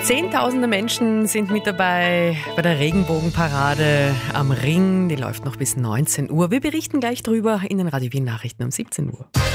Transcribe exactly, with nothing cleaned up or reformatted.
Zehntausende Menschen sind mit dabei bei der Regenbogenparade am Ring. Die läuft noch bis neunzehn Uhr. Wir berichten gleich drüber in den Radio Wien Nachrichten um siebzehn Uhr.